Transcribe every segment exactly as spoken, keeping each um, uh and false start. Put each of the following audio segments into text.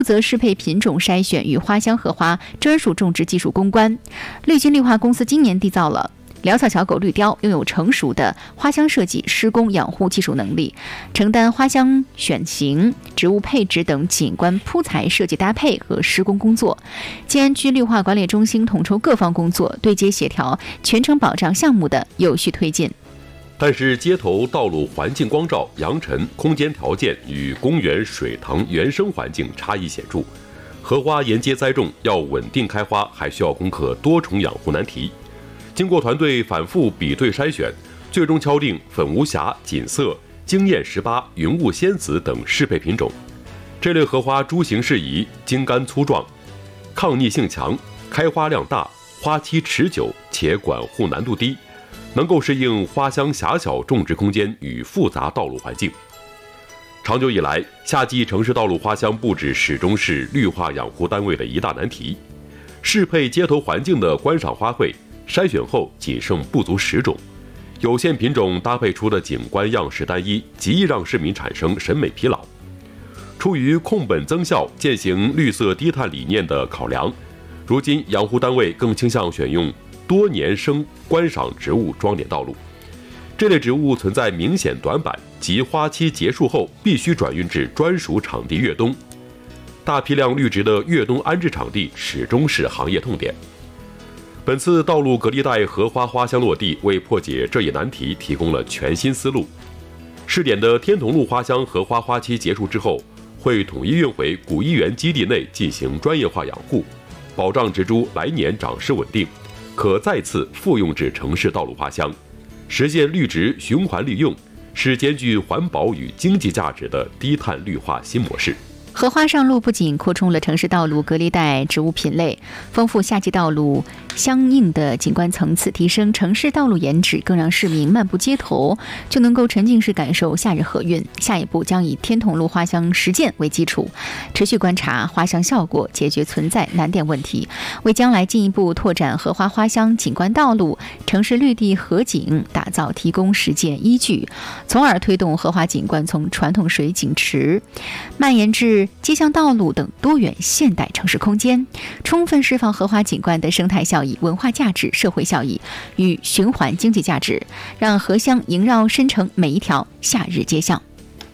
负责适配品种筛选与花香荷花专属种植技术攻关。绿金绿化公司今年缔造了潦草小狗绿雕，拥有成熟的花香设计、施工、养护技术能力，承担花香选型、植物配置等景观铺材设计搭配和施工工作。静安区绿化管理中心统筹各方工作，对接协调，全程保障项目的有序推进。 但是街头道路环境光照、扬尘、空间条件与公园水塘原生环境差异显著，荷花沿街栽种要稳定开花，还需要攻克多重养护难题。经过团队反复比对筛选，最终敲定粉无瑕、锦瑟、惊艳十八、云雾仙子等适配品种。这类荷花株型适宜，茎干粗壮，抗逆性强，开花量大，花期持久且管护难度低，能够适应花香狭小种植空间与复杂道路环境。长久以来，夏季城市道路花香布置始终是绿化养护单位的一大难题。适配街头环境的观赏花卉筛选后仅剩不足十种，有限品种搭配出的景观样式单一，极易让市民产生审美疲劳。出于控本增效、践行绿色低碳理念的考量，如今养护单位更倾向选用多年生观赏植物装点道路。这类植物存在明显短板，及花期结束后必须转运至专属场地越冬。大批量绿植的越冬安置场地始终是行业痛点。本次道路隔离带荷花花香落地，为破解这一难题提供了全新思路。试点的天童路花香荷花花期结束之后，会统一运回古一园基地内进行专业化养护，保障植株来年长势稳定，可再次复用至城市道路花香，实现绿植循环利用，是兼具环保与经济价值的低碳绿化新模式。 荷花上路不仅扩充了城市道路隔离带植物品类，丰富夏季道路相应的景观层次，提升城市道路颜值，更让市民漫步街头就能够沉浸式感受夏日荷韵。下一步将以天童路花香实践为基础，持续观察花香效果，解决存在难点问题，为将来进一步拓展荷花花香景观道路、城市绿地合景打造提供实践依据，从而推动荷花景观从传统水景池蔓延至街巷道路等多元现代城市空间，充分释放荷花景观的生态效益、文化价值、社会效益与循环经济价值，让荷香萦绕深城每一条夏日街巷。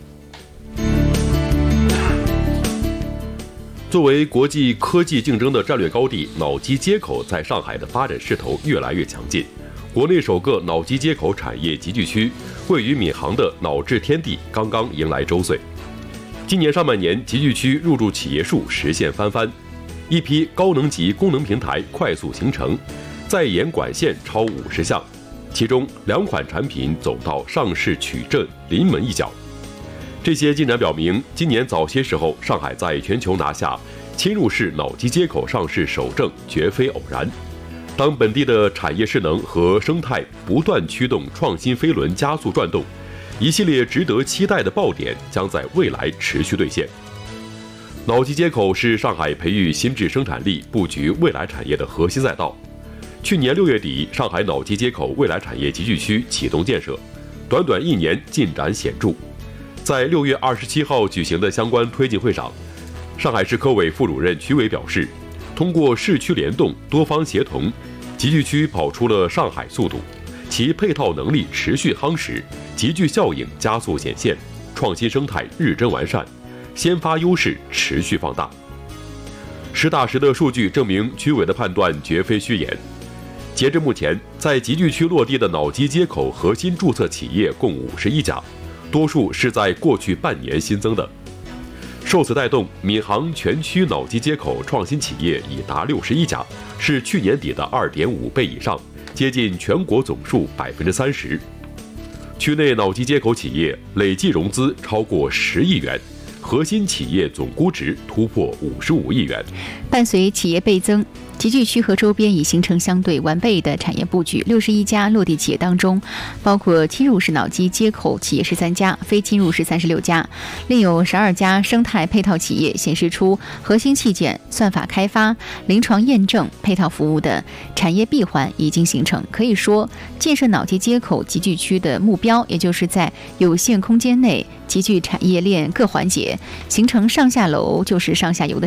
作为国际科技竞争的战略高地，脑机接口在上海的发展势头越来越强劲。国内首个脑机接口产业集聚区，位于闵行的脑智天地刚刚迎来周岁。今年上半年，集聚区入驻企业数实现翻番，一批高能级功能平台快速形成，在研管线超五十项，其中两款产品走到上市取证临门一脚。这些进展表明，今年早些时候上海在全球拿下侵入式脑机接口上市首证绝非偶然。当本地的产业势能和生态不断驱动创新飞轮加速转动，一系列值得期待的爆点将在未来持续兑现。脑机接口是上海培育新质生产力、布局未来产业的核心赛道。去年六月底，上海脑机接口未来产业集聚区启动建设，短短一年进展显著。在六月二十七号举行的相关推进会上，上海市科委副主任瞿伟表示，通过市区联动、多方协同，集聚区跑出了上海速度，其配套能力持续夯实，集聚效应加速显现，创新生态日臻完善，先发优势持续放大。实打实的数据证明瞿伟的判断绝非虚言。截至目前，在集聚区落地的脑机接口核心注册企业共五十一家，多数是在过去半年新增的。受此带动，闵行全区脑机接口创新企业已达六十一家，是去年底的 二点五倍以上，接近全国总数 百分之三十。区内脑机接口企业累计融资超过十亿元，核心企业总估值突破五十五亿元。 伴随企业倍增， 集聚区和周边已形成相对完备的产业布局。六十一家落地企业当中，包括侵入式脑机接口企业十三家，非侵入式三十六家，另有十二家生态配套企业，显示出核心器件、算法开发、临床验证、配套服务的产业闭环已经形成。可以说，建设脑机接口集聚区的目标，也就是在有限空间内集聚产业链各环节，形成上下楼就是上下游的